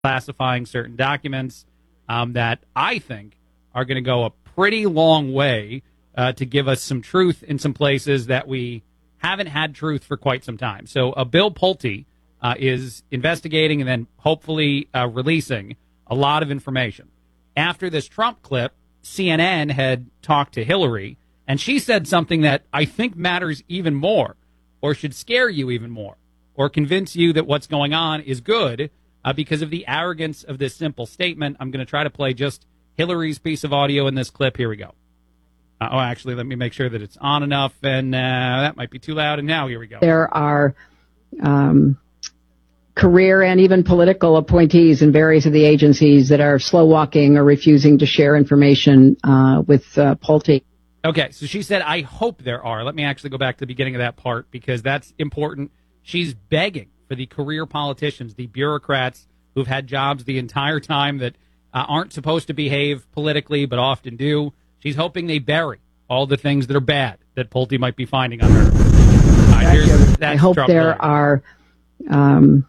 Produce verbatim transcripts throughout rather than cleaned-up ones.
classifying certain documents um, that I think are going to go a pretty long way uh, to give us some truth in some places that we haven't had truth for quite some time. So uh, Bill Pulte uh, is investigating and then hopefully uh, releasing a lot of information. After this Trump clip, C N N had talked to Hillary, and she said something that I think matters even more, or should scare you even more, or convince you that what's going on is good uh, because of the arrogance of this simple statement. I'm going to try to play just Hillary's piece of audio in this clip. Here we go. Uh, oh, actually, let me make sure that it's on enough, and uh, that might be too loud. And now here we go. There are um, career and even political appointees in various of the agencies that are slow walking or refusing to share information uh, with uh, Pulte. Okay, so she said, I hope there are. Let me actually go back to the beginning of that part because that's important. She's begging for the career politicians, the bureaucrats who've had jobs the entire time that uh, aren't supposed to behave politically but often do. She's hoping they bury all the things that are bad that Pulte might be finding on her. Uh, here's, I hope Trump there Hillary. are um,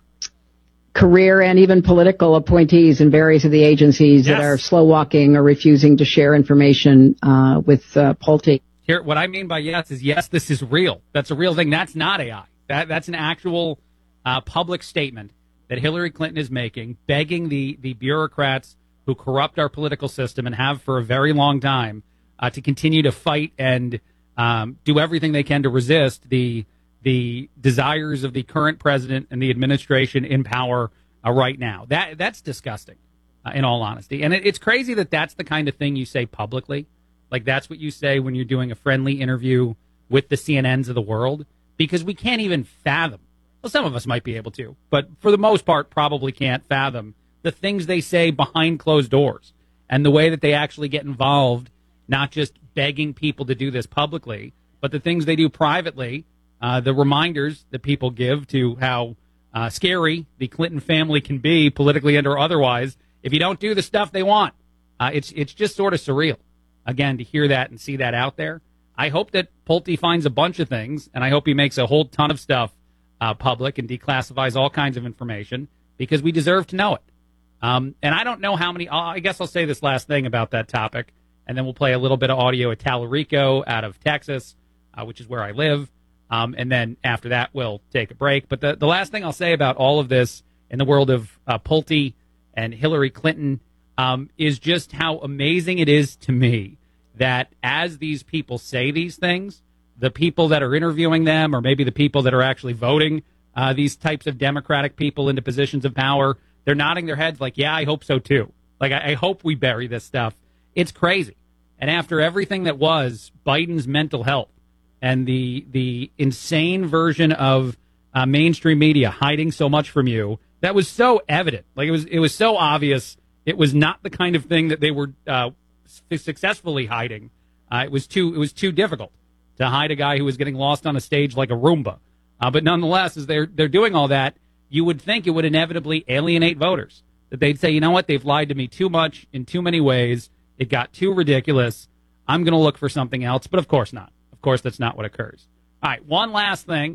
career and even political appointees in various of the agencies Yes. that are slow walking or refusing to share information uh, with uh, Pulte. Here, what I mean by yes is yes, this is real. That's a real thing. That's not A I. That that's an actual uh, public statement that Hillary Clinton is making, begging the the bureaucrats who corrupt our political system and have for a very long time uh, to continue to fight and um, do everything they can to resist the the desires of the current president and the administration in power uh, right now. That that's disgusting, uh, in all honesty. And it, it's crazy that that's the kind of thing you say publicly. Like that's what you say when you're doing a friendly interview with the C N Ns of the world, because we can't even fathom. Well, some of us might be able to, but for the most part, probably can't fathom the things they say behind closed doors and the way that they actually get involved, not just begging people to do this publicly, but the things they do privately, uh, the reminders that people give to how uh, scary the Clinton family can be politically and or otherwise if you don't do the stuff they want. Uh, it's it's just sort of surreal, again, to hear that and see that out there. I hope that Pulte finds a bunch of things, and I hope he makes a whole ton of stuff uh, public and declassifies all kinds of information because we deserve to know it. Um, and I don't know how many, I guess I'll say this last thing about that topic, and then we'll play a little bit of audio at Tallarico out of Texas, uh, which is where I live. Um, and then after that, we'll take a break. But the, the last thing I'll say about all of this in the world of uh, Pulte and Hillary Clinton um, is just how amazing it is to me that as these people say these things, the people that are interviewing them, or maybe the people that are actually voting uh, these types of Democratic people into positions of power, they're nodding their heads like, yeah, I hope so too. Like, I, I hope we bury this stuff. It's crazy. And after everything that was Biden's mental health and the the insane version of uh, mainstream media hiding so much from you, that was so evident. Like, it was it was so obvious. It was not the kind of thing that they were uh, successfully hiding. Uh, it was too it was too difficult to hide a guy who was getting lost on a stage like a Roomba. Uh, but nonetheless, as they're they're doing all that, you would think it would inevitably alienate voters. That they'd say, you know what, they've lied to me too much in too many ways. It got too ridiculous. I'm going to look for something else. But of course not. Of course, that's not what occurs. All right, one last thing.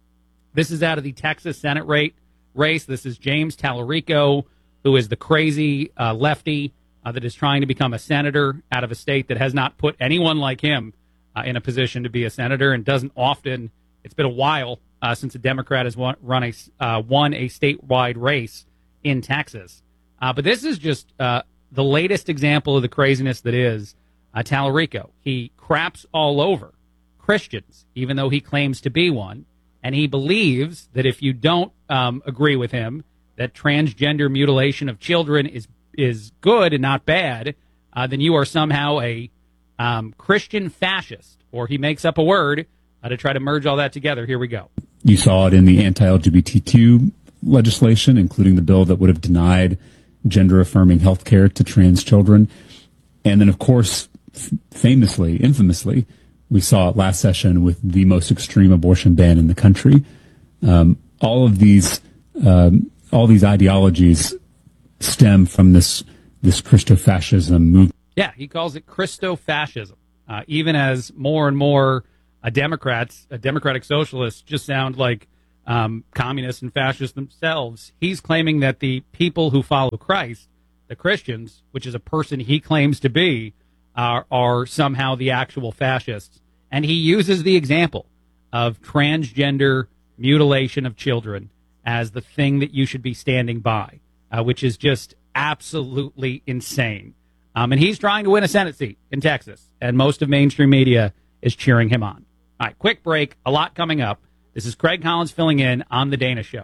This is out of the Texas Senate rate race. This is James Tallarico, who is the crazy uh, lefty uh, that is trying to become a senator out of a state that has not put anyone like him uh, in a position to be a senator and doesn't often. It's been a while uh, since a Democrat has won, run a, uh, won a statewide race in Texas. Uh, but this is just uh, the latest example of the craziness that is uh, Tallarico. He craps all over Christians, even though he claims to be one. And he believes that if you don't um, agree with him, that transgender mutilation of children is is good and not bad, uh, then you are somehow a um, Christian fascist. Or he makes up a word uh, to try to merge all that together. Here we go. You saw it in the anti-L G B T Q legislation, including the bill that would have denied gender-affirming health care to trans children. And then, of course, f- famously, infamously, we saw it last session with the most extreme abortion ban in the country. Um, all of these, um, all these ideologies stem from this this Christofascism movement. Yeah, he calls it Christofascism. Uh, even as more and more uh, Democrats, uh, Democratic socialists, just sound like um, communists and fascists themselves. He's claiming that the people who follow Christ, the Christians, which is a person he claims to be, are, are somehow the actual fascists. And he uses the example of transgender mutilation of children as the thing that you should be standing by, uh, which is just absolutely insane. Um, and he's trying to win a Senate seat in Texas, and most of mainstream media is cheering him on. All right, quick break. A lot coming up. This is Craig Collins filling in on The Dana Show.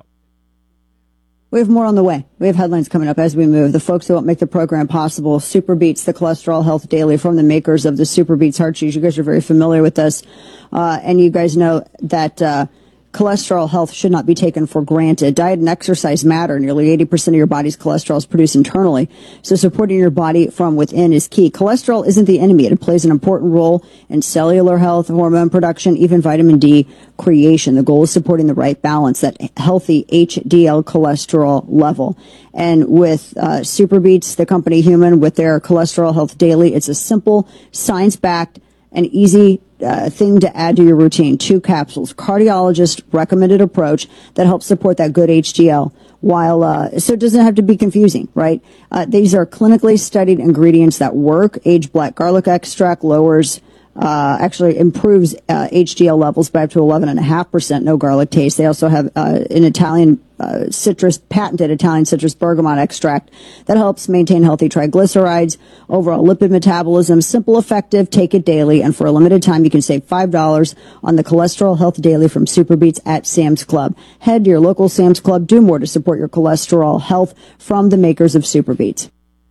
We have more on the way. We have headlines coming up as we move. The folks that won't make the program possible, Super Beets, the cholesterol health daily from the makers of the Super Beets heart cheese. You guys are very familiar with this. Uh, and you guys know that, uh, cholesterol health should not be taken for granted. Diet and exercise matter. Nearly eighty percent of your body's cholesterol is produced internally. So supporting your body from within is key. Cholesterol isn't the enemy. It plays an important role in cellular health, hormone production, even vitamin D creation. The goal is supporting the right balance, that healthy H D L cholesterol level. And with uh, Super Beets, the company Human, with their cholesterol health daily, it's a simple, science-backed, and easy uh, thing to add to your routine. Two capsules, cardiologist recommended approach that helps support that good H D L. While uh, so it doesn't have to be confusing, right? Uh, these are clinically studied ingredients that work. Aged black garlic extract lowers, uh, actually improves uh, H D L levels by up to eleven point five percent. No garlic taste. They also have uh, an Italian uh, citrus, patented Italian citrus bergamot extract that helps maintain healthy triglycerides, overall lipid metabolism. Simple, effective. Take it daily, and for a limited time, you can save five dollars on the Cholesterol Health Daily from Super Beets at Sam's Club. Head to your local Sam's Club. Do more to support your cholesterol health from the makers of Super Beets.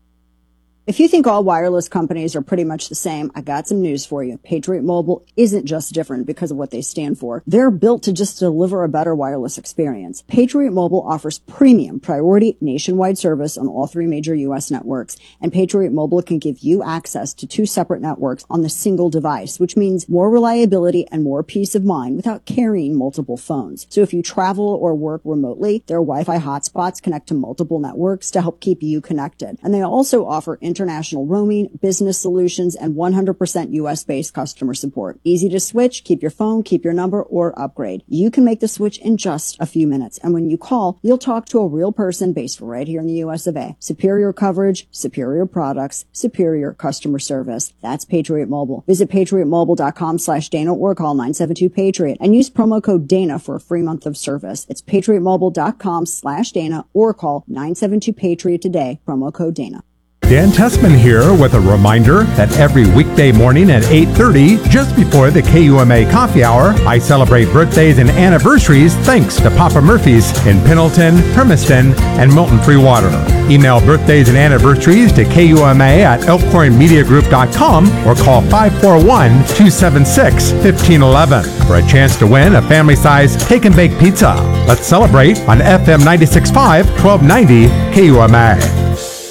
If you think all wireless companies are pretty much the same, I got some news for you. Patriot Mobile isn't just different because of what they stand for. They're built to just deliver a better wireless experience. Patriot Mobile offers premium priority nationwide service on all three major U S networks, and Patriot Mobile can give you access to two separate networks on the single device, which means more reliability and more peace of mind without carrying multiple phones. So if you travel or work remotely, their Wi-Fi hotspots connect to multiple networks to help keep you connected. And they also offer international roaming, business solutions, and one hundred percent U S-based customer support. Easy to switch, keep your phone, keep your number, or upgrade. You can make the switch in just a few minutes. And when you call, you'll talk to a real person based right here in the U S of A. Superior coverage, superior products, superior customer service. That's Patriot Mobile. Visit patriotmobile.com slash Dana or call nine seven two Patriot and use promo code Dana for a free month of service. It's patriotmobile.com slash Dana or call nine seven two Patriot today. Promo code Dana. Dan Tessman here with a reminder that every weekday morning at eight thirty, just before the K U M A coffee hour, I celebrate birthdays and anniversaries thanks to Papa Murphy's in Pendleton, Hermiston, and Milton Free Water. Email birthdays and anniversaries to K U M A at elkhorn media group dot com or call five four one, two seven six, one five one one for a chance to win a family-size take and bake pizza. Let's celebrate on F M ninety-six point five, twelve ninety K U M A.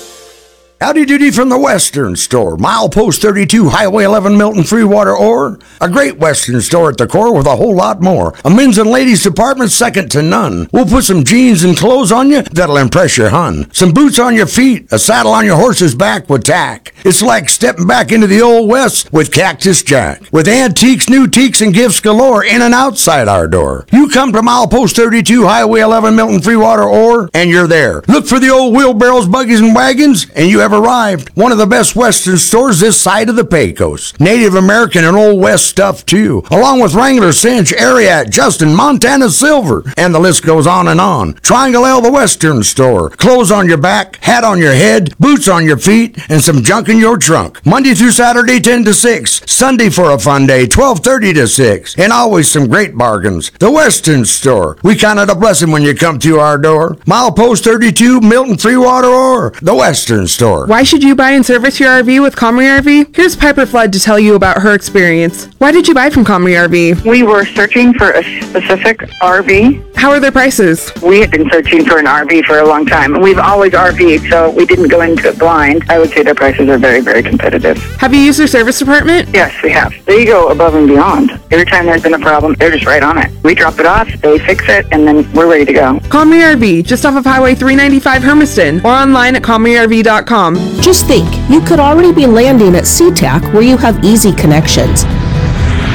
Howdy doody from the Western Store, milepost thirty-two, Highway eleven, Milton Free Water Ore. A great Western store at the core with a whole lot more. A men's and ladies department second to none. We'll put some jeans and clothes on you that'll impress your hun. Some boots on your feet, a saddle on your horse's back with tack. It's like stepping back into the old West with Cactus Jack. With antiques, new teaks, and gifts galore in and outside our door. You come to milepost thirty-two, Highway eleven, Milton Free Water Ore, and you're there. Look for the old wheelbarrows, buggies, and wagons, and you have arrived. One of the best Western stores this side of the Pecos. Native American and Old West stuff too, along with Wrangler, Cinch, Ariat, Justin, Montana Silver, and the list goes on and on. Triangle L, the Western Store. Clothes on your back, hat on your head, boots on your feet, and some junk in your trunk. Monday through Saturday, ten to six. Sunday for a fun day, twelve thirty to six. And always some great bargains. The Western Store. We count it a blessing when you come to our door. Milepost thirty-two, Milton Free Water Ore. The Western Store. Why should you buy and service your R V with Comrie R V? Here's Piper Flood to tell you about her experience. Why did you buy from Comrie R V? We were searching for a specific R V. How are their prices? We had been searching for an R V for a long time. We've always R V'd, so we didn't go into it blind. I would say their prices are very, very competitive. Have you used their service department? Yes, we have. They go above and beyond. Every time there's been a problem, they're just right on it. We drop it off, they fix it, and then we're ready to go. Comrie R V, just off of Highway three ninety-five Hermiston, or online at comrie R V dot com. Just think, you could already be landing at SeaTac where you have easy connections.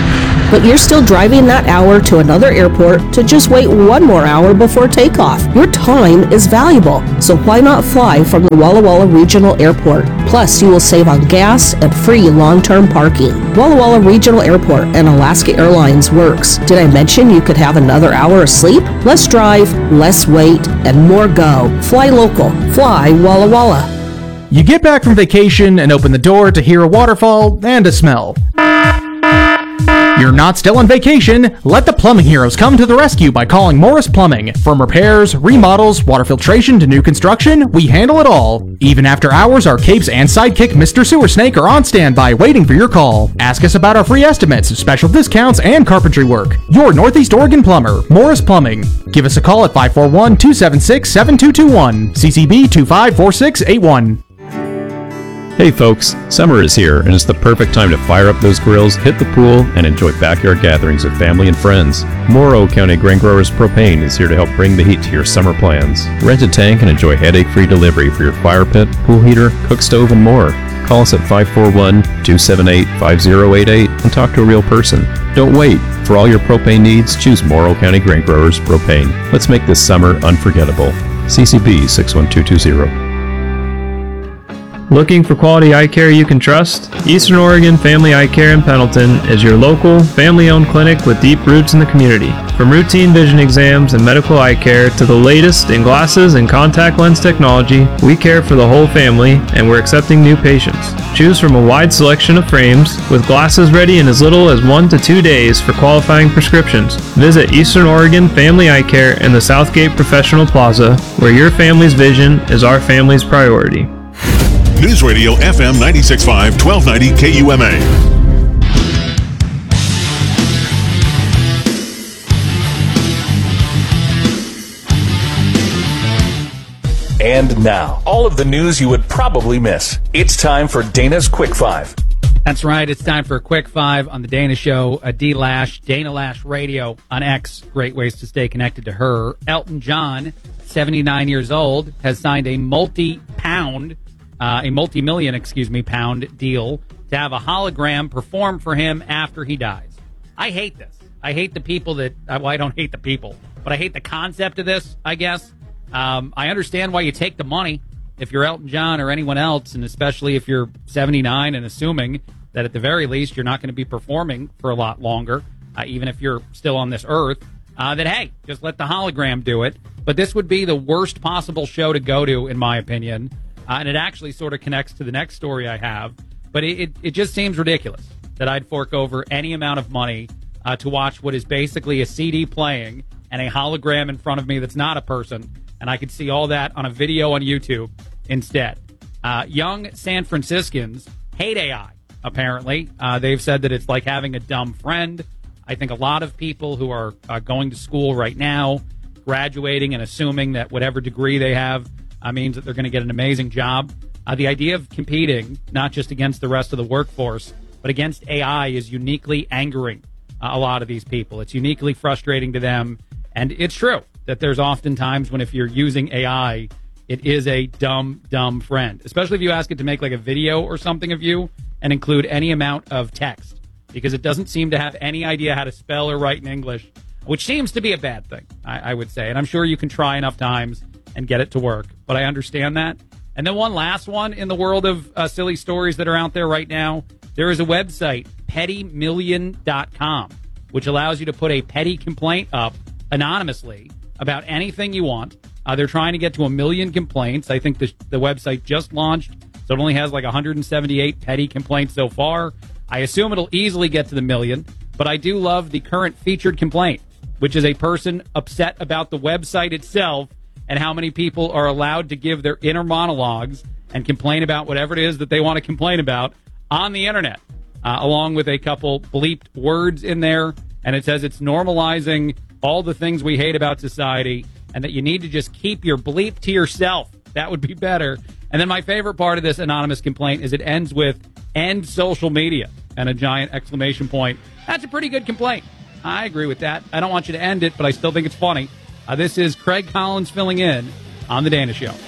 but you're still driving that hour to another airport to just wait one more hour before takeoff. Your time is valuable, so why not fly from the Walla Walla Regional Airport? Plus, you will save on gas and free long-term parking. Walla Walla Regional Airport and Alaska Airlines works. Did I mention you could have another hour of sleep? Less drive, less wait, and more go. Fly local. Fly Walla Walla. You get back from vacation and open the door to hear a waterfall and a smell. You're not still on vacation. Let the plumbing heroes come to the rescue by calling Morris Plumbing. From repairs, remodels, water filtration to new construction, we handle it all. Even after hours, our capes and sidekick Mister Sewer Snake are on standby waiting for your call. Ask us about our free estimates, special discounts, and carpentry work. Your Northeast Oregon plumber, Morris Plumbing. Give us a call at five four one, two seven six, seven two two one, C C B two five four six eight one. Hey folks, summer is here and it's the perfect time to fire up those grills, hit the pool, and enjoy backyard gatherings with family and friends. Morrow County Grain Growers Propane is here to help bring the heat to your summer plans. Rent a tank and enjoy headache-free delivery for your fire pit, pool heater, cook stove, and more. Call us at five four one, two seven eight, five zero eight eight and talk to a real person. Don't wait. For all your propane needs, choose Morrow County Grain Growers Propane. Let's make this summer unforgettable. C C B six one two two zero. Looking for quality eye care you can trust? Eastern Oregon Family Eye Care in Pendleton is your local, family-owned clinic with deep roots in the community. From routine vision exams and medical eye care to the latest in glasses and contact lens technology, we care for the whole family and we're accepting new patients. Choose from a wide selection of frames with glasses ready in as little as one to two days for qualifying prescriptions. Visit Eastern Oregon Family Eye Care in the Southgate Professional Plaza, where your family's vision is our family's priority. News Radio F M ninety-six point five, twelve ninety K U M A. And now, all of the news you would probably miss. It's time for Dana's Quick Five. That's right. It's time for a Quick Five on the Dana Show. A D Lash, Dana Lash Radio on X. Great ways to stay connected to her. Elton John, seventy-nine years old, has signed a multi-pound Uh, a multi-million, excuse me, pound deal to have a hologram perform for him after he dies. I hate this. I hate the people that, well, I don't hate the people, but I hate the concept of this, I guess. Um, I understand why you take the money if you're Elton John or anyone else, and especially if you're seventy-nine and assuming that at the very least you're not going to be performing for a lot longer, uh, even if you're still on this earth, uh, that, hey, just let the hologram do it. But this would be the worst possible show to go to, in my opinion. Uh, and it actually sort of connects to the next story I have. But it, it, it just seems ridiculous that I'd fork over any amount of money uh, to watch what is basically a C D playing and a hologram in front of me that's not a person. And I could see all that on a video on YouTube instead. Uh, young San Franciscans hate A I, apparently. Uh, they've said that it's like having a dumb friend. I think a lot of people who are uh, going to school right now, graduating and assuming that whatever degree they have Uh, means that they're going to get an amazing job. Uh, the idea of competing, not just against the rest of the workforce, but against A I is uniquely angering uh, a lot of these people. It's uniquely frustrating to them. And it's true that there's often times when if you're using A I, it is a dumb, dumb friend, especially if you ask it to make like a video or something of you and include any amount of text, because it doesn't seem to have any idea how to spell or write in English, which seems to be a bad thing, I, I would say. And I'm sure you can try enough times and get it to work, but I understand that. And then one last one in the world of uh, silly stories that are out there right now. There is a website, petty million dot com, which allows you to put a petty complaint up anonymously about anything you want. Uh, they're trying to get to a million complaints. I think the, the website just launched, so it only has like one hundred seventy-eight petty complaints so far. I assume it'll easily get to the million, but I do love the current featured complaint, which is a person upset about the website itself and how many people are allowed to give their inner monologues and complain about whatever it is that they want to complain about on the internet, uh, along with a couple bleeped words in there. And it says it's normalizing all the things we hate about society and that you need to just keep your bleep to yourself. That would be better. And then my favorite part of this anonymous complaint is it ends with end social media and a giant exclamation point. That's a pretty good complaint. I agree with that. I don't want you to end it, but I still think it's funny. Uh, this is Craig Collins filling in on The Dana Show.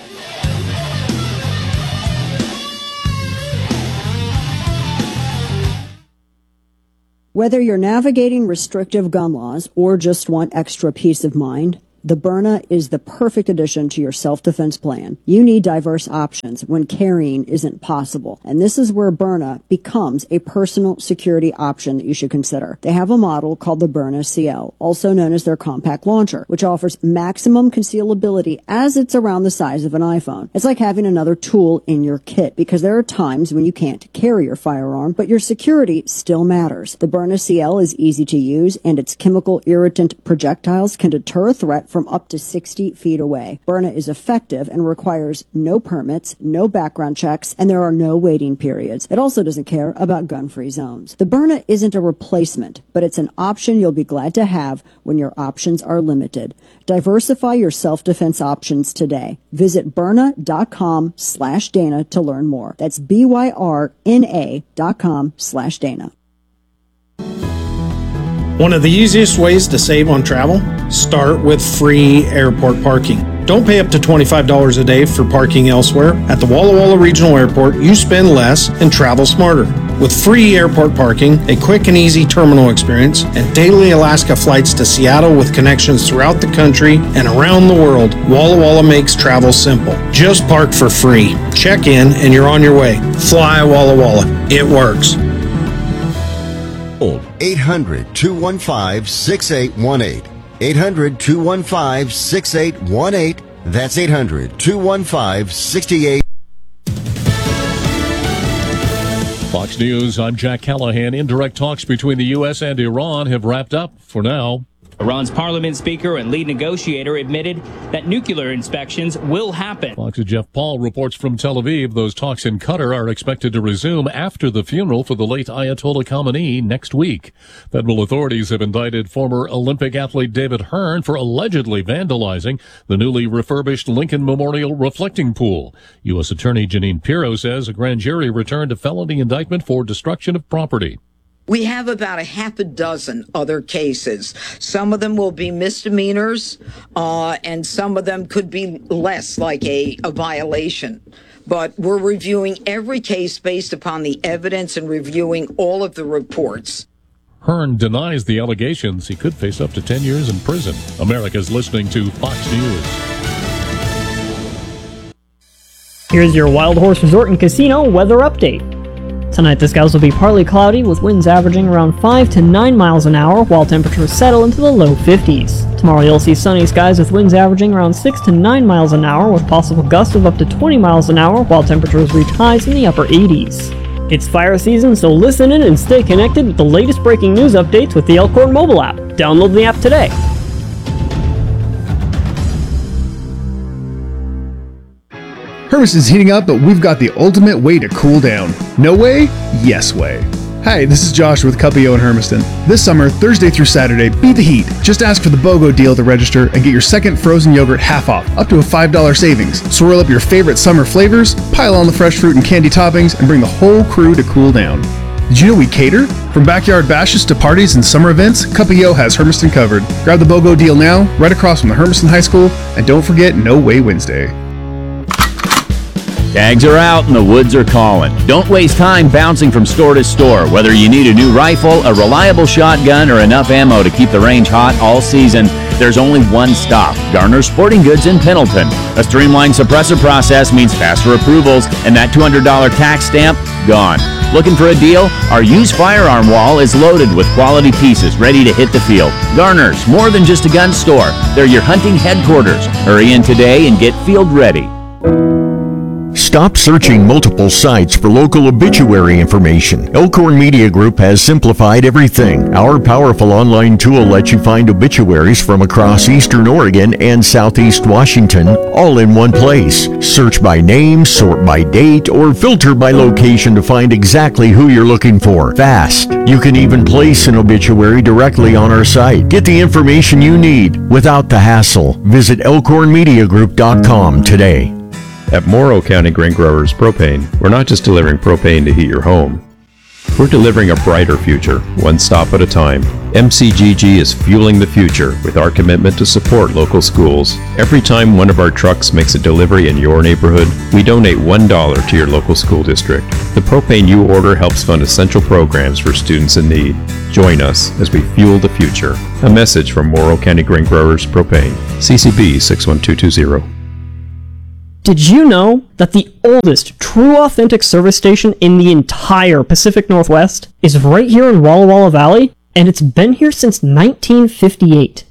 Whether you're navigating restrictive gun laws or just want extra peace of mind, the Byrna is the perfect addition to your self-defense plan. You need diverse options when carrying isn't possible. And this is where Byrna becomes a personal security option that you should consider. They have a model called the Byrna C L, also known as their compact launcher, which offers maximum concealability as it's around the size of an iPhone. It's like having another tool in your kit, because there are times when you can't carry your firearm, but your security still matters. The Byrna C L is easy to use, and its chemical irritant projectiles can deter a threat from up to sixty feet away. Byrna is effective and requires no permits, no background checks, and there are no waiting periods. It also doesn't care about gun-free zones. The Byrna isn't a replacement, but it's an option you'll be glad to have when your options are limited. Diversify your self-defense options today. Visit Byrna.com slash Dana to learn more. That's B-Y-R-N-A dot com slash Dana. One of the easiest ways to save on travel? Start with free airport parking. Don't pay up to twenty-five dollars a day for parking elsewhere. At the Walla Walla Regional Airport, you spend less and travel smarter. With free airport parking, a quick and easy terminal experience, and daily Alaska flights to Seattle with connections throughout the country and around the world, Walla Walla makes travel simple. Just park for free. Check in and you're on your way. Fly Walla Walla. It works. eight hundred, two one five, six eight one eight. eight hundred, two one five, six eight one eight. That's eight hundred, two one five, six eight one eight. Fox News, I'm Jack Callahan. Indirect talks between the U S and Iran have wrapped up for now. Iran's parliament speaker and lead negotiator admitted that nuclear inspections will happen. Fox's Jeff Paul reports from Tel Aviv. Those talks in Qatar are expected to resume after the funeral for the late Ayatollah Khamenei next week. Federal authorities have indicted former Olympic athlete David Hearn for allegedly vandalizing the newly refurbished Lincoln Memorial reflecting pool. U S Attorney Janine Pirro says a grand jury returned a felony indictment for destruction of property. We have about a half a dozen other cases. Some of them will be misdemeanors, uh, and some of them could be less, like a, a violation. But we're reviewing every case based upon the evidence and reviewing all of the reports. Hearn denies the allegations. He could face up to ten years in prison. America's listening to Fox News. Here's your Wild Horse Resort and Casino weather update. Tonight the skies will be partly cloudy with winds averaging around five to nine miles an hour while temperatures settle into the low fifties. Tomorrow you'll see sunny skies with winds averaging around six to nine miles an hour with possible gusts of up to twenty miles an hour while temperatures reach highs in the upper eighties. It's fire season, so listen in and stay connected with the latest breaking news updates with the Elkhorn mobile app. Download the app today. Hermiston's heating up, but we've got the ultimate way to cool down. No way? Yes way. Hi, this is Josh with Cuppio in Hermiston. This summer, Thursday through Saturday, beat the heat. Just ask for the BOGO deal to register and get your second frozen yogurt half off, up to a five dollars savings. Swirl up your favorite summer flavors, pile on the fresh fruit and candy toppings, and bring the whole crew to cool down. Did you know we cater? From backyard bashes to parties and summer events, Cuppio has Hermiston covered. Grab the BOGO deal now, right across from the Hermiston High School, and don't forget No Way Wednesday. Tags are out and the woods are calling. Don't waste time bouncing from store to store. Whether you need a new rifle, a reliable shotgun, or enough ammo to keep the range hot all season, there's only one stop, Garner Sporting Goods in Pendleton. A streamlined suppressor process means faster approvals, and that two hundred dollars tax stamp, gone. Looking for a deal? Our used firearm wall is loaded with quality pieces ready to hit the field. Garner's, more than just a gun store. They're your hunting headquarters. Hurry in today and get field ready. Stop searching multiple sites for local obituary information. Elkhorn Media Group has simplified everything. Our powerful online tool lets you find obituaries from across Eastern Oregon and Southeast Washington, all in one place. Search by name, sort by date, or filter by location to find exactly who you're looking for. Fast. You can even place an obituary directly on our site. Get the information you need without the hassle. Visit elkhorn media group dot com today. At Morrow County Grain Growers Propane, we're not just delivering propane to heat your home. We're delivering a brighter future, one stop at a time. M C G G is fueling the future with our commitment to support local schools. Every time one of our trucks makes a delivery in your neighborhood, we donate one dollar to your local school district. The propane you order helps fund essential programs for students in need. Join us as we fuel the future. A message from Morrow County Grain Growers Propane. C C B six one two two zero. Did you know that the oldest true authentic service station in the entire Pacific Northwest is right here in Walla Walla Valley? And it's been here since nineteen fifty-eight.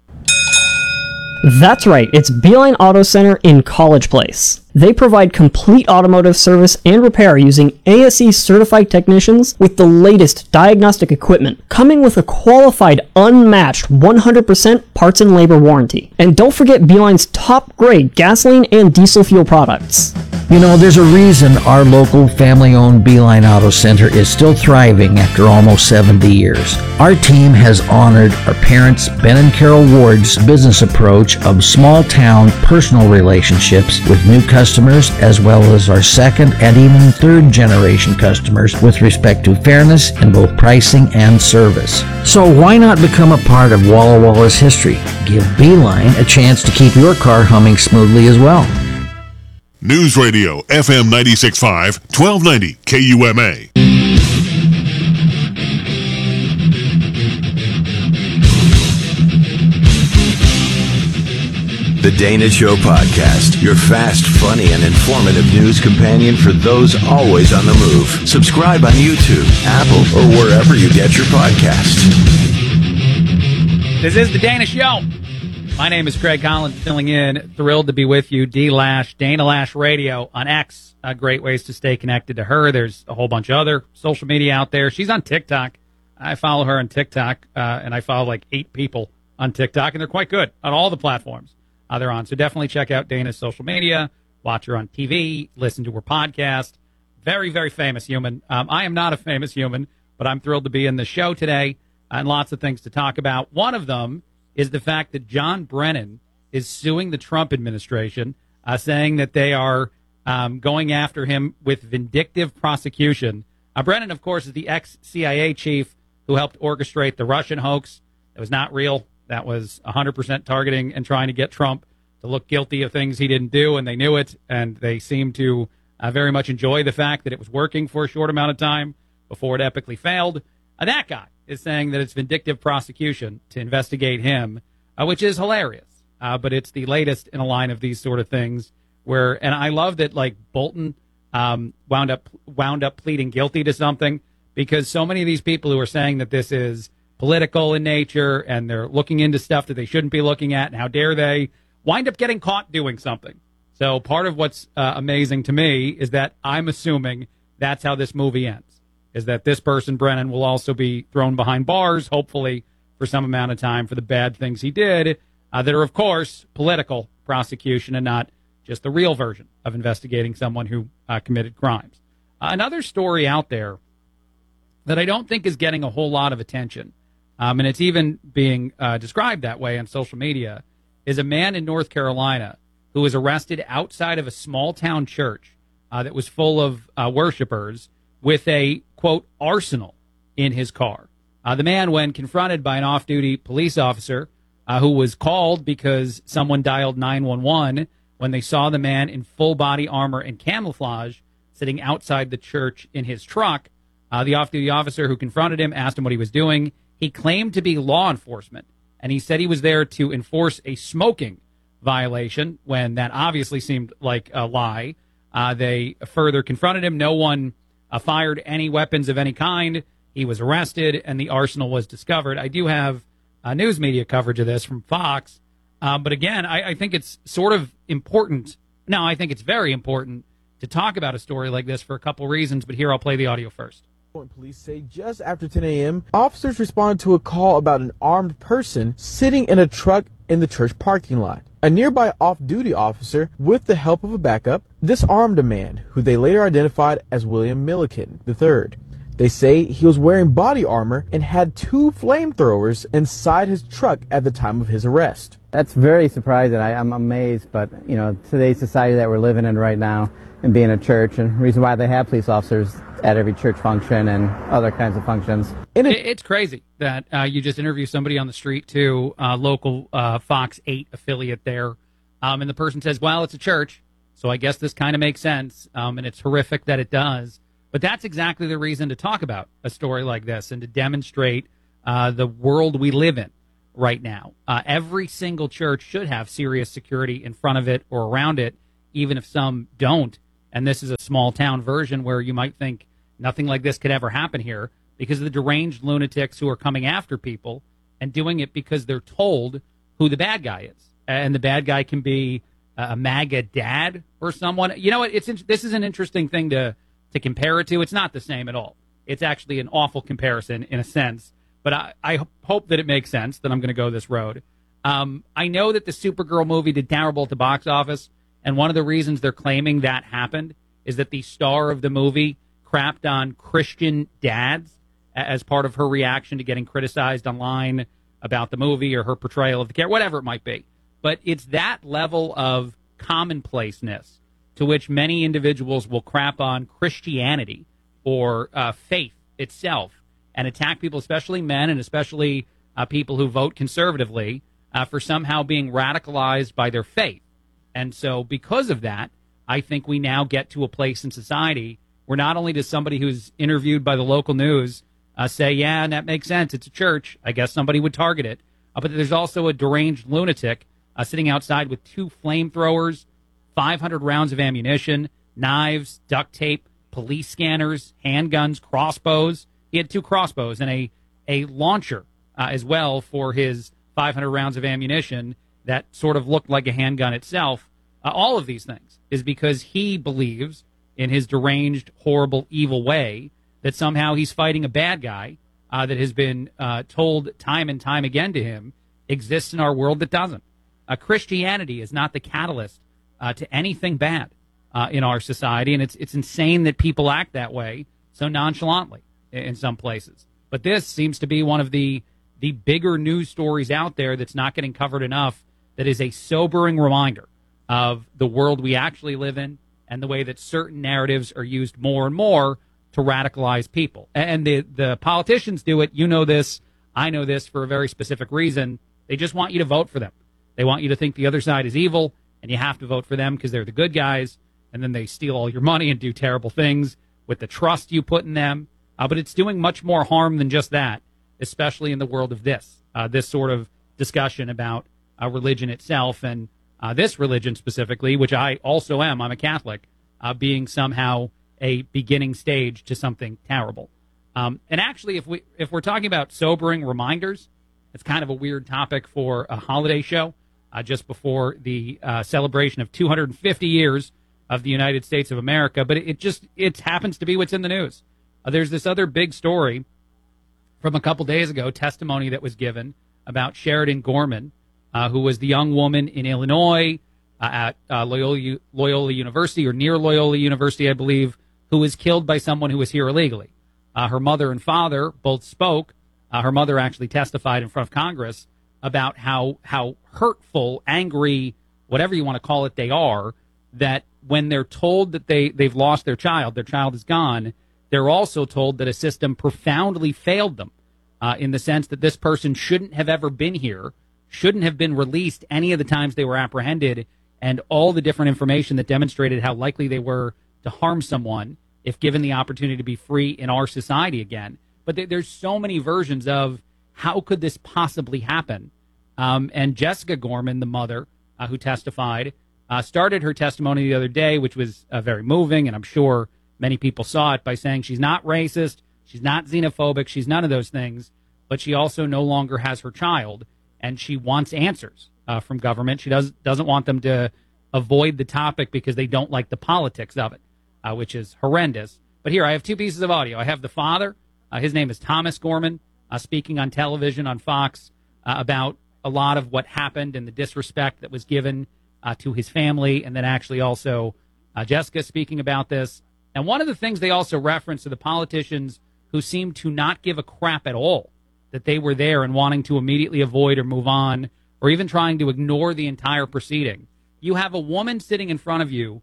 That's right, it's Beeline Auto Center in College Place. They provide complete automotive service and repair using A S E certified technicians with the latest diagnostic equipment, coming with a qualified, unmatched one hundred percent parts and labor warranty. And don't forget Beeline's top grade gasoline and diesel fuel products. You know, there's a reason our local family-owned Beeline Auto Center is still thriving after almost seventy years. Our team has honored our parents, Ben and Carol Ward's business approach of small-town personal relationships with new customers, as well as our second and even third-generation customers with respect to fairness in both pricing and service. So why not become a part of Walla Walla's history? Give Beeline a chance to keep your car humming smoothly as well. News Radio, F M ninety-six point five, twelve ninety K U M A. The Dana Show Podcast, your fast, funny, and informative news companion for those always on the move. Subscribe on YouTube, Apple, or wherever you get your podcasts. This is The Dana Show. My name is Craig Collins, filling in. Thrilled to be with you. D-Lash, Dana Lash Radio on X. Uh, great ways to stay connected to her. There's a whole bunch of other social media out there. She's on TikTok. I follow her on TikTok, uh, and I follow like eight people on TikTok, and they're quite good on all the platforms uh, they're on. So definitely check out Dana's social media, watch her on T V, listen to her podcast. Very, very famous human. Um, I am not a famous human, but I'm thrilled to be in the show today, and lots of things to talk about. One of them is the fact that John Brennan is suing the Trump administration, uh, saying that they are um, going after him with vindictive prosecution. Uh, Brennan, of course, is the ex-C I A chief who helped orchestrate the Russian hoax. It was not real. That was one hundred percent targeting and trying to get Trump to look guilty of things he didn't do, and they knew it, and they seemed to uh, very much enjoy the fact that it was working for a short amount of time before it epically failed. Uh, that guy is saying that it's vindictive prosecution to investigate him, uh, which is hilarious. Uh, but it's the latest in a line of these sort of things where, and I love that like Bolton um, wound up wound up pleading guilty to something, because so many of these people who are saying that this is political in nature and they're looking into stuff that they shouldn't be looking at, and how dare they, wind up getting caught doing something. So part of what's uh, amazing to me is that I'm assuming that's how this movie ends. Is that this person, Brennan, will also be thrown behind bars, hopefully, for some amount of time for the bad things he did, uh, that are, of course, political prosecution and not just the real version of investigating someone who uh, committed crimes. Uh, another story out there that I don't think is getting a whole lot of attention, um, and it's even being uh, described that way on social media, is a man in North Carolina who was arrested outside of a small-town church uh, that was full of uh, worshipers with a, quote, arsenal in his car. Uh, the man, when confronted by an off-duty police officer uh, who was called because someone dialed nine one one when they saw the man in full-body armor and camouflage sitting outside the church in his truck, uh, the off-duty officer who confronted him asked him what he was doing. He claimed to be law enforcement, and he said he was there to enforce a smoking violation, when that obviously seemed like a lie. Uh, they further confronted him. No one Uh, fired any weapons of any kind. He was arrested, and the arsenal was discovered. I do have uh, news media coverage of this from Fox. Um, but again, I, I think it's sort of important. No, I think it's very important to talk about a story like this for a couple reasons, but here I'll play the audio first. Police say just after ten a.m., officers responded to a call about an armed person sitting in a truck in the church parking lot. A nearby off-duty officer, with the help of a backup, disarmed a man who they later identified as William Milliken the third. They say he was wearing body armor and had two flamethrowers inside his truck at the time of his arrest. That's very surprising. I, I'm amazed, but, you know, today's society that we're living in right now, and being a church, and the reason why they have police officers at every church function and other kinds of functions. It, it's crazy that uh, you just interview somebody on the street, too, uh, local uh, Fox eight affiliate there, um, and the person says, well, it's a church, so I guess this kind of makes sense, um, and it's horrific that it does. But that's exactly the reason to talk about a story like this and to demonstrate uh, the world we live in right now. Uh, every single church should have serious security in front of it or around it, even if some don't. And this is a small town version where you might think nothing like this could ever happen here because of the deranged lunatics who are coming after people and doing it because they're told who the bad guy is. And the bad guy can be a MAGA dad or someone. You know what? It's this is an interesting thing to to compare it to. It's not the same at all. It's actually an awful comparison in a sense. But I, I hope that it makes sense that I'm going to go this road. Um, I know that the Supergirl movie did terrible at the box office. And one of the reasons they're claiming that happened is that the star of the movie crapped on Christian dads as part of her reaction to getting criticized online about the movie or her portrayal of the character, whatever it might be. But it's that level of commonplaceness to which many individuals will crap on Christianity or uh, faith itself and attack people, especially men and especially uh, people who vote conservatively, uh, for somehow being radicalized by their faith. And so because of that, I think we now get to a place in society where not only does somebody who's interviewed by the local news uh, say, yeah, and that makes sense, it's a church, I guess somebody would target it, uh, but there's also a deranged lunatic uh, sitting outside with two flamethrowers, five hundred rounds of ammunition, knives, duct tape, police scanners, handguns, crossbows. He had two crossbows and a, a launcher uh, as well for his five hundred rounds of ammunition that sort of looked like a handgun itself. Uh, all of these things is because he believes in his deranged, horrible, evil way that somehow he's fighting a bad guy uh, that has been uh, told time and time again to him exists in our world that doesn't. Uh, Christianity is not the catalyst uh, to anything bad uh, in our society, and it's it's insane that people act that way so nonchalantly in, in some places. But this seems to be one of the the bigger news stories out there that's not getting covered enough, that is a sobering reminder of the world we actually live in and the way that certain narratives are used more and more to radicalize people. And the, the politicians do it. You know this. I know this for a very specific reason. They just want you to vote for them. They want you to think the other side is evil, and you have to vote for them because they're the good guys, and then they steal all your money and do terrible things with the trust you put in them. Uh, but it's doing much more harm than just that, especially in the world of this, uh, this sort of discussion about uh, religion itself and uh, this religion specifically, which I also am. I'm a Catholic, uh, being somehow a beginning stage to something terrible. Um, and actually, if we if we're talking about sobering reminders, it's kind of a weird topic for a holiday show uh, just before the uh, celebration of two hundred fifty years of the United States of America. But it, it just it happens to be what's in the news. Uh, there's this other big story from a couple days ago, testimony that was given about Sheridan Gorman, uh, who was the young woman in Illinois uh, at uh, Loyola, Loyola University or near Loyola University, I believe, who was killed by someone who was here illegally. Uh, her mother and father both spoke. Uh, her mother actually testified in front of Congress about how how hurtful, angry, whatever you want to call it, they are, that when they're told that they, they've lost their child, their child is gone, they're also told that a system profoundly failed them uh, in the sense that this person shouldn't have ever been here, shouldn't have been released any of the times they were apprehended, and all the different information that demonstrated how likely they were to harm someone if given the opportunity to be free in our society again. But th- there's so many versions of how could this possibly happen. Um, and Jessica Gorman, the mother uh, who testified, uh, started her testimony the other day, which was uh, very moving, and I'm sure many people saw it, by saying she's not racist, she's not xenophobic, she's none of those things, but she also no longer has her child, and she wants answers uh, from government. She does, doesn't want them to avoid the topic because they don't like the politics of it, uh, which is horrendous. But here, I have two pieces of audio. I have the father. Uh, his name is Thomas Gorman, uh, speaking on television on Fox uh, about a lot of what happened and the disrespect that was given uh, to his family, and then actually also uh, Jessica speaking about this. And one of the things they also reference are the politicians who seem to not give a crap at all that they were there and wanting to immediately avoid or move on or even trying to ignore the entire proceeding. You have a woman sitting in front of you who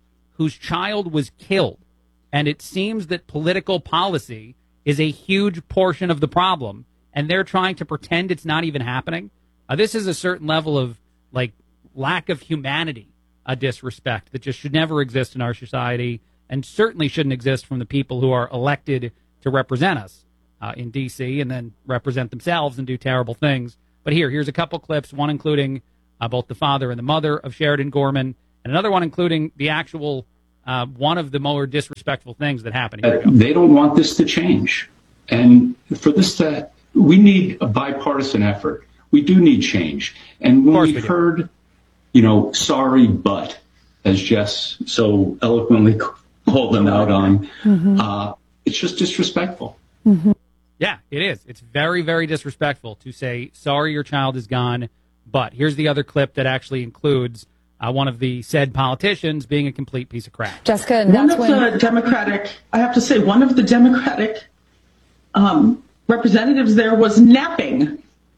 whose child was killed. And it seems that political policy is a huge portion of the problem, and they're trying to pretend it's not even happening. Uh, this is a certain level of, like, lack of humanity, a disrespect that just should never exist in our society, and certainly shouldn't exist from the people who are elected to represent us uh, in D C and then represent themselves and do terrible things. But here, here's a couple clips, one including uh, both the father and the mother of Sheridan Gorman, and another one including the actual uh, one of the more disrespectful things that happened. Here we go. They don't want this to change. And for this to, we need a bipartisan effort. We do need change. And when we, we heard, you know, sorry, but, as Jess so eloquently called them out on, mm-hmm. uh, it's just disrespectful. Mm-hmm. Yeah, it is. It's very, very disrespectful to say, sorry, your child is gone. But here's the other clip that actually includes uh, one of the said politicians being a complete piece of crap. Jessica, and one that's of when... the Democratic, I have to say, one of the Democratic um, representatives there was napping,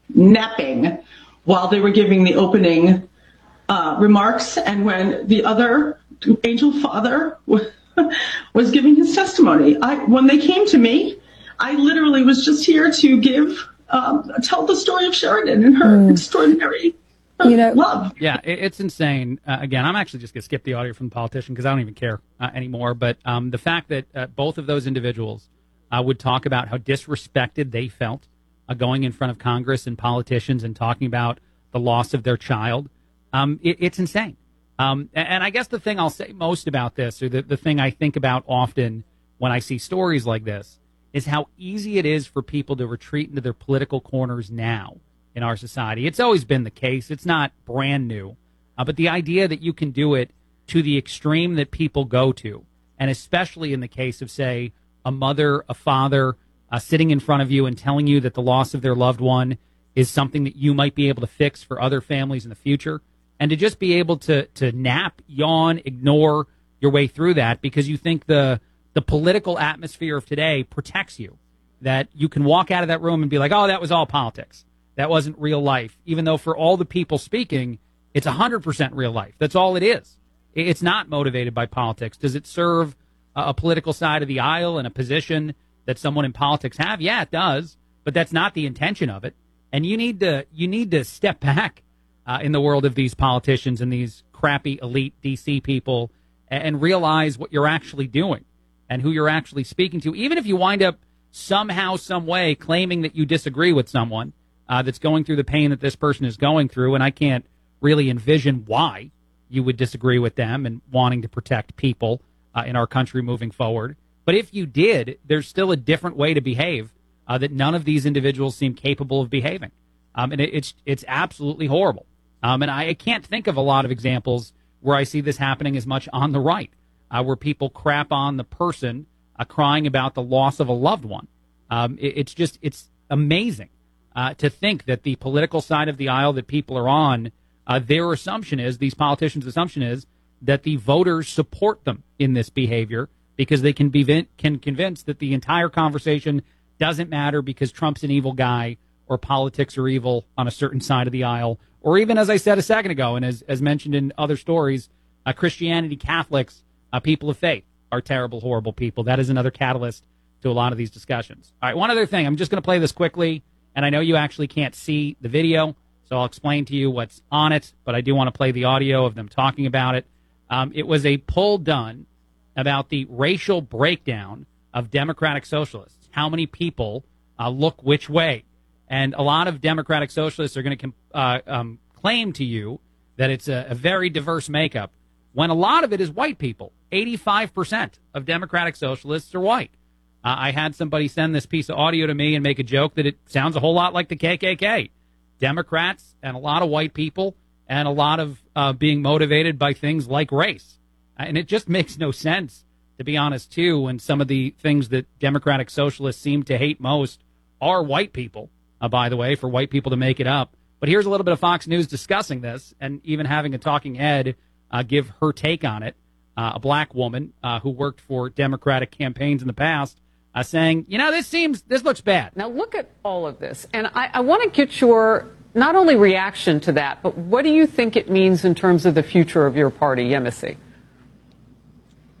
napping while they were giving the opening uh, remarks, and when the other angel father was, was giving his testimony. I, when they came to me, I literally was just here to give, um, tell the story of Sheridan and her mm. extraordinary uh, you know, love. Yeah, it, it's insane. Uh, again, I'm actually just going to skip the audio from the politician because I don't even care uh, anymore. But um, the fact that uh, both of those individuals uh, would talk about how disrespected they felt uh, going in front of Congress and politicians and talking about the loss of their child, um, it, it's insane. Um, and, and I guess the thing I'll say most about this, or the, the thing I think about often when I see stories like this, is how easy it is for people to retreat into their political corners now in our society. It's always been the case. It's not brand new. Uh, but the idea that you can do it to the extreme that people go to, and especially in the case of, say, a mother, a father uh, sitting in front of you and telling you that the loss of their loved one is something that you might be able to fix for other families in the future, and to just be able to to nap, yawn, ignore your way through that because you think the the political atmosphere of today protects you, that you can walk out of that room and be like, oh, that was all politics. That wasn't real life, even though for all the people speaking, it's one hundred percent real life. That's all it is. It's not motivated by politics. Does it serve a political side of the aisle and a position that someone in politics have? Yeah, it does, but that's not the intention of it. And you need to you need to step back uh, in the world of these politicians and these crappy elite D C people and, and realize what you're actually doing and who you're actually speaking to. Even if you wind up somehow, some way claiming that you disagree with someone uh, that's going through the pain that this person is going through, and I can't really envision why you would disagree with them and wanting to protect people uh, in our country moving forward. But if you did, there's still a different way to behave uh, that none of these individuals seem capable of behaving. Um, and it, it's it's absolutely horrible. Um, and I, I can't think of a lot of examples where I see this happening as much on the right, uh, where people crap on the person uh, crying about the loss of a loved one. Um, it, it's just, it's amazing uh, to think that the political side of the aisle that people are on, uh, their assumption is, these politicians' assumption is, that the voters support them in this behavior because they can be can convince that the entire conversation doesn't matter because Trump's an evil guy or politics are evil on a certain side of the aisle. Or even, as I said a second ago, and as, as mentioned in other stories, uh, Christianity, Catholics, uh, people of faith are terrible, horrible people. That is another catalyst to a lot of these discussions. All right, one other thing. I'm just going to play this quickly, and I know you actually can't see the video, so I'll explain to you what's on it, but I do want to play the audio of them talking about it. Um, it was a poll done about the racial breakdown of Democratic Socialists. How many people uh, look which way? And a lot of Democratic Socialists are going to uh, um, claim to you that it's a, a very diverse makeup, when a lot of it is white people. eighty-five percent of Democratic Socialists are white. Uh, I had somebody send this piece of audio to me and make a joke that it sounds a whole lot like the K K K. Democrats and a lot of white people and a lot of uh, being motivated by things like race. And it just makes no sense, to be honest, too, when some of the things that Democratic Socialists seem to hate most are white people. Uh, by the way, for white people to make it up. But here's a little bit of Fox News discussing this and even having a talking head uh, give her take on it. Uh, a black woman uh, who worked for Democratic campaigns in the past uh, saying, you know, this seems, this looks bad. Now look at all of this. And I, I want to get your not only reaction to that, but what do you think it means in terms of the future of your party, Yemisi?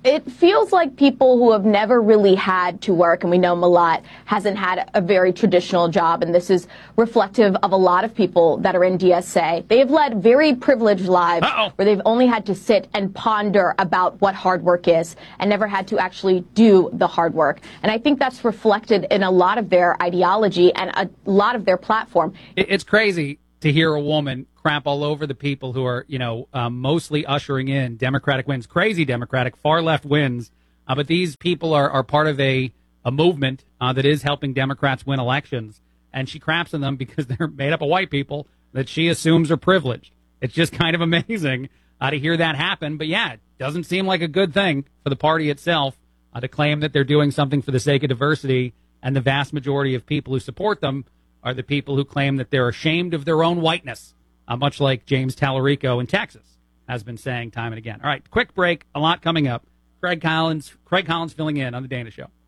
It feels like people who have never really had to work, and we know Malat hasn't had a very traditional job, and this is reflective of a lot of people that are in D S A. They have led very privileged lives Uh-oh. where they've only had to sit and ponder about what hard work is and never had to actually do the hard work. And I think that's reflected in a lot of their ideology and a lot of their platform. It's crazy to hear a woman crap all over the people who are, you know, um, mostly ushering in Democratic wins, crazy Democratic, far left wins. Uh, but these people are, are part of a, a movement uh, that is helping Democrats win elections. And she craps on them because they're made up of white people that she assumes are privileged. It's just kind of amazing uh, to hear that happen. But yeah, it doesn't seem like a good thing for the party itself uh, to claim that they're doing something for the sake of diversity. And the vast majority of people who support them are the people who claim that they're ashamed of their own whiteness. Uh, much like James Tallarico in Texas has been saying time and again. All right, quick break. A lot coming up. Craig Collins, Craig Collins filling in on the Dana Show.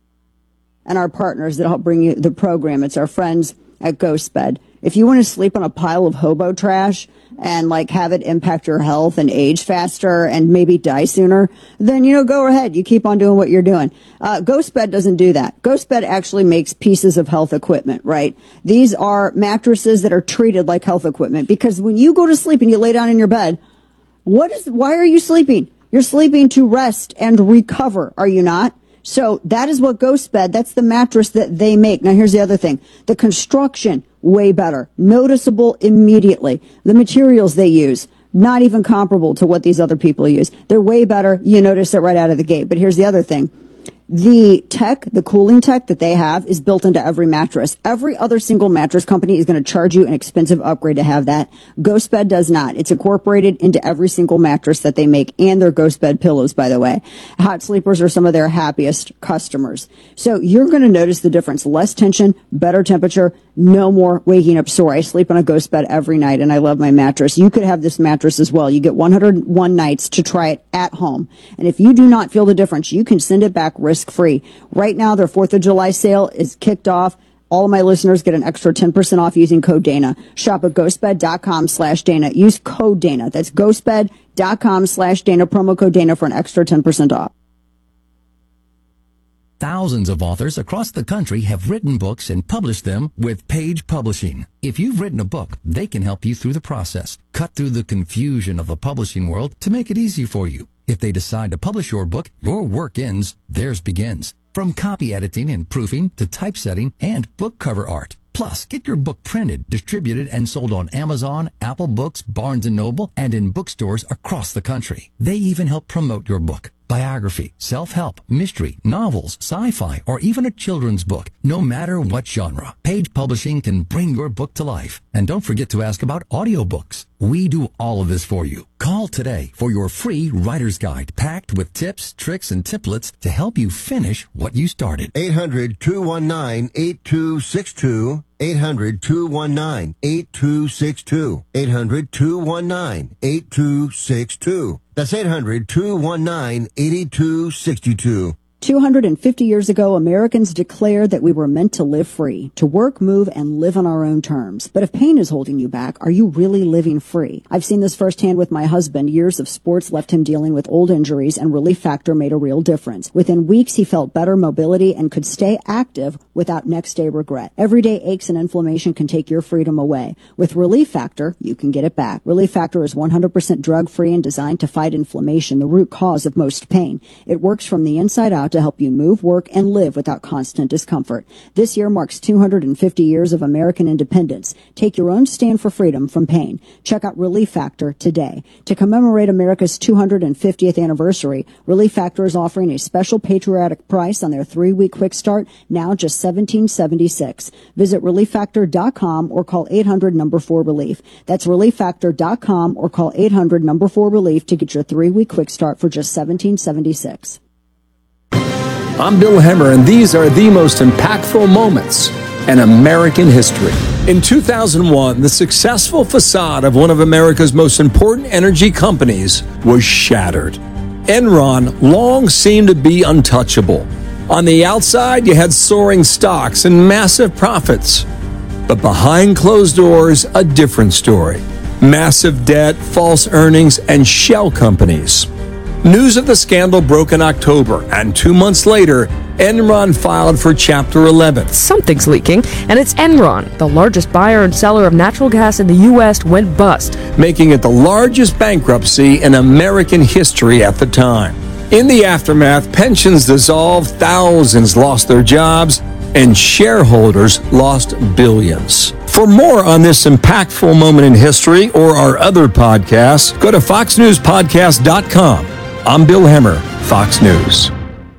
And our partners that help bring you the program. It's our friends at GhostBed. If you want to sleep on a pile of hobo trash and like have it impact your health and age faster and maybe die sooner, then, you know, go ahead. You keep on doing what you're doing. Uh, GhostBed doesn't do that. GhostBed actually makes pieces of health equipment, right? These are mattresses that are treated like health equipment because when you go to sleep and you lay down in your bed, what is, why are you sleeping? You're sleeping to rest and recover, are you not? So that is what GhostBed, that's the mattress that they make. Now, here's the other thing. The construction, way better. Noticeable immediately. The materials they use, not even comparable to what these other people use. They're way better. You notice it right out of the gate. But here's the other thing. The tech, the cooling tech that they have is built into every mattress. Every other single mattress company is going to charge you an expensive upgrade to have that. GhostBed does not. It's incorporated into every single mattress that they make and their GhostBed pillows, by the way. Hot sleepers are some of their happiest customers. So you're going to notice the difference. Less tension, better temperature, no more waking up sore. I sleep on a GhostBed every night and I love my mattress. You could have this mattress as well. You get one hundred one nights to try it at home. And if you do not feel the difference, you can send it back risk-free. Right now, their fourth of July sale is kicked off. All of my listeners get an extra ten percent off using code Dana. Shop at ghostbed.com slash Dana. Use code Dana. That's ghostbed.com slash Dana. Promo code Dana for an extra ten percent off. Thousands of authors across the country have written books and published them with Page Publishing. If you've written a book, they can help you through the process. Cut through the confusion of the publishing world to make it easy for you. If they decide to publish your book, your work ends, theirs begins. From copy editing and proofing to typesetting and book cover art. Plus, get your book printed, distributed, and sold on Amazon, Apple Books, Barnes and Noble, and in bookstores across the country. They even help promote your book. Biography, self-help, mystery, novels, sci-fi, or even a children's book. No matter what genre, Page Publishing can bring your book to life. And don't forget to ask about audiobooks. We do all of this for you. Call today for your free writer's guide packed with tips, tricks, and templates to help you finish what you started. eight hundred, two one nine, eight two six two. eight hundred, two one nine, eight two six two. eight hundred, two one nine, eight two six two. That's eight hundred, two one nine, eight two six two. two hundred fifty years ago, Americans declared that we were meant to live free, to work, move, and live on our own terms. But if pain is holding you back, are you really living free? I've seen this firsthand with my husband. Years of sports left him dealing with old injuries, and Relief Factor made a real difference. Within weeks, he felt better mobility and could stay active without next-day regret. Everyday aches and inflammation can take your freedom away. With Relief Factor, you can get it back. Relief Factor is one hundred percent drug-free and designed to fight inflammation, the root cause of most pain. It works from the inside out to help you move, work, and live without constant discomfort. This year marks two hundred fifty years of American independence. Take your own stand for freedom from pain. Check out Relief Factor today. To commemorate America's two hundred fiftieth anniversary, Relief Factor is offering a special patriotic price on their three-week quick start, now just seventeen seventy-six. Visit relief factor dot com or call eight hundred number four relief. That's relief factor dot com or call eight hundred number four relief to get your three-week quick start for just seventeen seventy-six. I'm Bill Hemmer, and these are the most impactful moments in American history. In two thousand one, the successful facade of one of America's most important energy companies was shattered. Enron long seemed to be untouchable. On the outside, you had soaring stocks and massive profits. But behind closed doors, a different story. Massive debt, false earnings, and shell companies. News of the scandal broke in October, and two months later, Enron filed for Chapter eleven. Something's leaking, and it's Enron, the largest buyer and seller of natural gas in the U S, went bust, making it the largest bankruptcy in American history at the time. In the aftermath, pensions dissolved, thousands lost their jobs, and shareholders lost billions. For more on this impactful moment in history or our other podcasts, go to fox news podcast dot com. I'm Bill Hemmer, Fox News.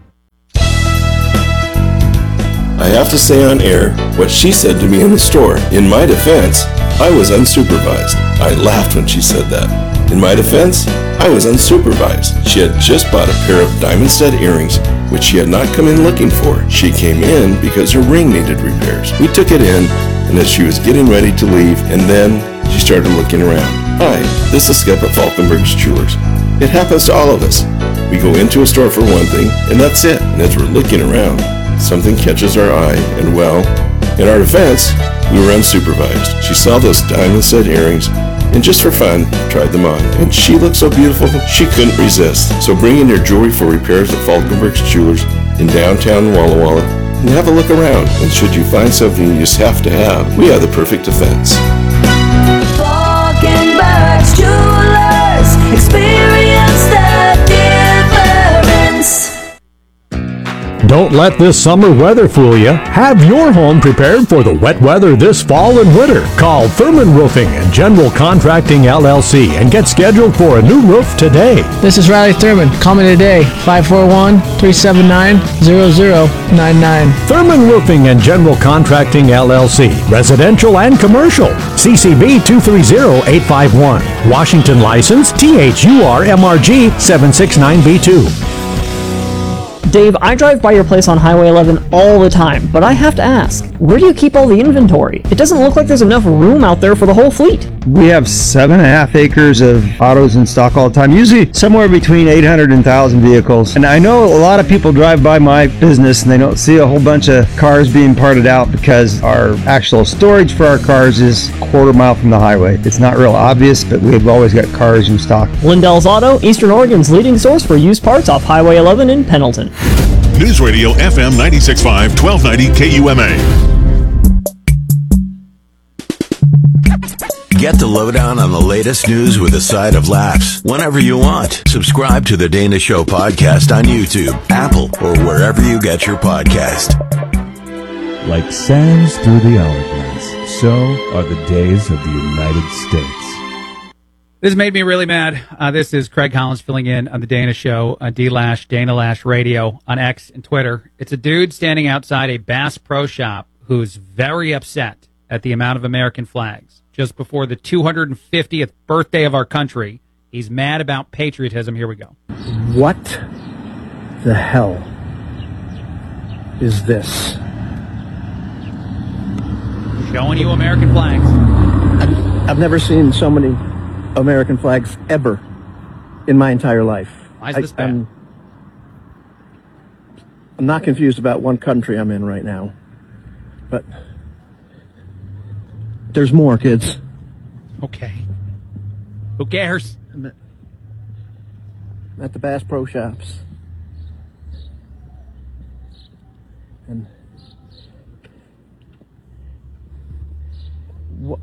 I have to say on air what she said to me in the store. In my defense, I was unsupervised. I laughed when she said that. In my defense, I was unsupervised. She had just bought a pair of diamond stud earrings, which she had not come in looking for. She came in because her ring needed repairs. We took it in, and as she was getting ready to leave, and then she started looking around. Hi, this is Skip at Falkenberg's Jewelers. It happens to all of us. We go into a store for one thing, and that's it. And as we're looking around, something catches our eye, and well, in our defense, we were unsupervised. She saw those diamond stud earrings, and just for fun, tried them on. And she looked so beautiful, she couldn't resist. So bring in your jewelry for repairs at Falkenberg's Jewelers in downtown Walla Walla, and have a look around. And should you find something you just have to have, we have the perfect defense. Falkenberg's Jewelers, experience the difference. Don't let this summer weather fool you. Have your home prepared for the wet weather this fall and winter. Call Thurman Roofing and General Contracting L L C and get scheduled for a new roof today. This is Riley Thurman. Call me today, five four one, three seven nine, zero zero nine nine. Thurman Roofing and General Contracting L L C. Residential and commercial. C C B two three zero eight five one. Washington license T H U R M R G seven six nine B two. Dave, I drive by your place on Highway eleven all the time, but I have to ask, where do you keep all the inventory? It doesn't look like there's enough room out there for the whole fleet. We have seven and a half acres of autos in stock all the time, usually somewhere between eight hundred and one thousand vehicles. And I know a lot of people drive by my business and they don't see a whole bunch of cars being parted out because our actual storage for our cars is a quarter mile from the highway. It's not real obvious, but we've always got cars in stock. Lindell's Auto, Eastern Oregon's leading source for used parts off Highway eleven in Pendleton. News Radio F M ninety-six point five, twelve ninety K U M A. Get the lowdown on the latest news with a side of laughs whenever you want. Subscribe to the Dana Show podcast on YouTube, Apple, or wherever you get your podcast. Like sands through the hourglass, so are the days of the United States. This made me really mad. Uh, this is Craig Collins filling in on the Dana Show, on D-Lash, Dana Lash Radio, on X and Twitter. It's a dude standing outside a Bass Pro Shop who's very upset at the amount of American flags. Just before the two hundred fiftieth birthday of our country, he's mad about patriotism. Here we go. What the hell is this? Showing you American flags. I've never seen so many American flags ever in my entire life. Why is this bad? I'm, I'm not confused about one country I'm in right now, but there's more, kids. Okay. Who cares? I'm at the Bass Pro Shops. And what,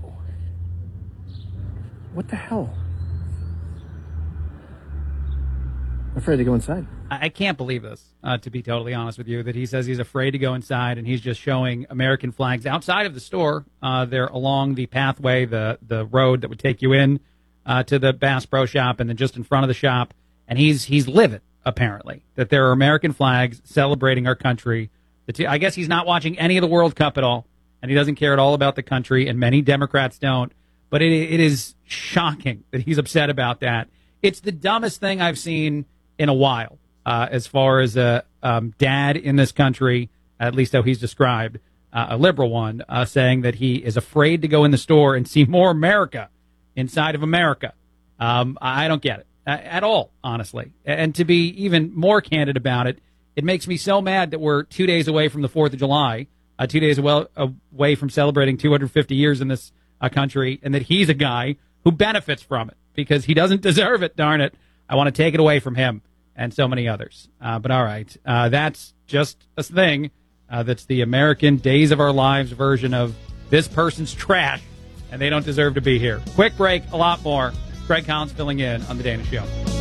what the hell? I'm afraid to go inside. I can't believe this, uh, to be totally honest with you, that he says he's afraid to go inside and he's just showing American flags outside of the store. Uh, they're along the pathway, the the road that would take you in uh, to the Bass Pro Shop, and then just in front of the shop. And he's he's livid, apparently, that there are American flags celebrating our country. The two, I guess he's not watching any of the World Cup at all, and he doesn't care at all about the country, and many Democrats don't. But it it is shocking that he's upset about that. It's the dumbest thing I've seen in a while. Uh, as far as a um, dad in this country, at least how he's described, uh, a liberal one, uh, saying that he is afraid to go in the store and see more America inside of America. Um, I don't get it uh, at all, honestly. And to be even more candid about it, it makes me so mad that we're two days away from the fourth of July, uh, two days away, away from celebrating two hundred fifty years in this uh, country, and that he's a guy who benefits from it because he doesn't deserve it, darn it. I want to take it away from him and so many others. Uh, but all right, uh, that's just a thing. Uh, that's the American Days of Our Lives version of this person's trash, and they don't deserve to be here. Quick break, a lot more. Greg Collins filling in on The Dana Show.